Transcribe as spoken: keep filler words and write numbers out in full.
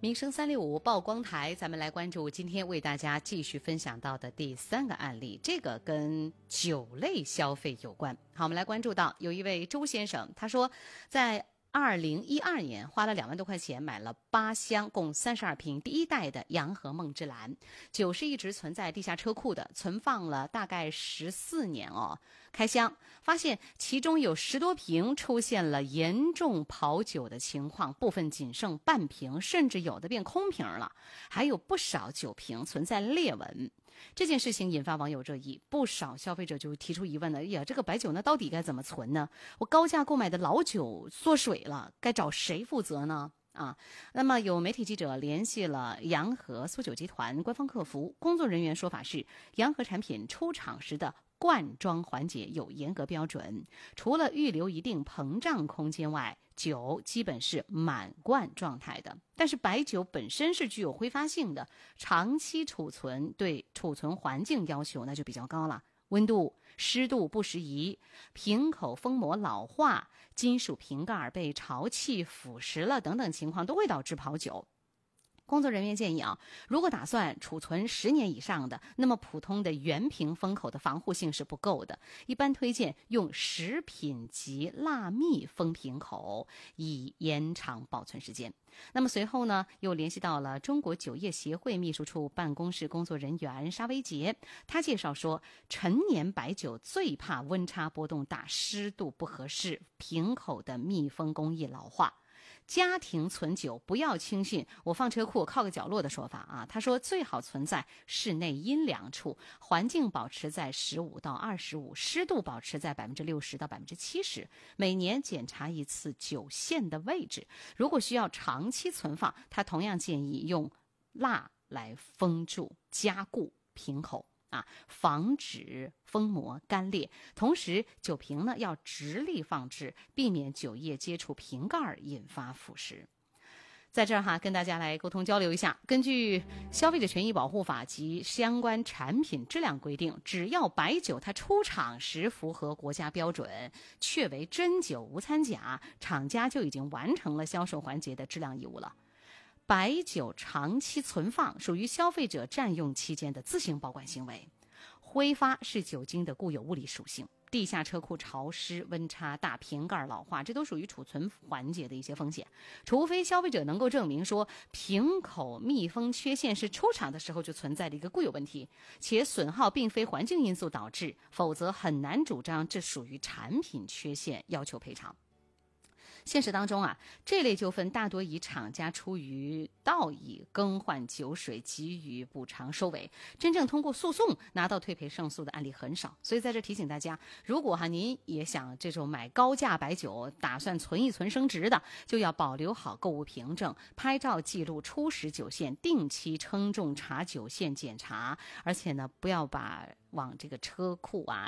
民生三六五曝光台，咱们来关注今天为大家继续分享到的第三个案例，这个跟酒类消费有关。好，我们来关注到有一位周先生，他说在二零一二年花了两万多块钱买了八箱共三十二瓶第一代的洋河梦之蓝，酒是一直存在地下车库的，存放了大概十四年哦。开箱发现其中有十多瓶出现了严重跑酒的情况，部分仅剩半瓶，甚至有的变空瓶了，还有不少酒瓶存在裂纹。这件事情引发网友热议，不少消费者就提出疑问了：哎呀，这个白酒呢到底该怎么存呢？我高价购买的老酒缩水了，该找谁负责呢？啊，那么有媒体记者联系了洋河缩酒集团官方客服，工作人员说法是，洋河产品出厂时的灌装环节有严格标准，除了预留一定膨胀空间外，酒基本是满灌状态的。但是白酒本身是具有挥发性的，长期储存对储存环境要求那就比较高了。温度、湿度不适宜，瓶口封膜老化，金属瓶盖被潮气腐蚀了等等情况都会导致跑酒。工作人员建议啊，如果打算储存十年以上的，那么普通的圆瓶封口的防护性是不够的，一般推荐用食品级蜡密封瓶口，以延长保存时间。那么随后呢，又联系到了中国酒业协会秘书处办公室工作人员沙维杰，他介绍说，陈年白酒最怕温差波动大，湿度不合适，瓶口的密封工艺老化。家庭存酒不要轻信我放车库靠个角落的说法啊，他说最好存在室内阴凉处，环境保持在十五到二十五，湿度保持在百分之六十到百分之七十，每年检查一次酒线的位置。如果需要长期存放，他同样建议用蜡来封住加固瓶口啊，防止封膜干裂。同时酒瓶呢要直立放置，避免酒液接触瓶盖引发腐蚀。在这儿哈，跟大家来沟通交流一下。根据《消费者权益保护法》及相关产品质量规定，只要白酒它出厂时符合国家标准，确为真酒无掺假，厂家就已经完成了销售环节的质量义务了。白酒长期存放属于消费者占用期间的自行保管行为，挥发是酒精的固有物理属性，地下车库潮湿、温差大、瓶盖老化，这都属于储存环节的一些风险。除非消费者能够证明说瓶口密封缺陷是出厂的时候就存在的一个固有问题，且损耗并非环境因素导致，否则很难主张这属于产品缺陷，要求赔偿。现实当中啊，这类纠纷大多以厂家出于道义更换酒水给予补偿收尾，真正通过诉讼拿到退赔胜诉的案例很少。所以在这提醒大家，如果哈您也想这种买高价白酒，打算存一存升值的，就要保留好购物凭证，拍照记录初始酒线，定期称重查酒线检查，而且呢不要把往这个车库啊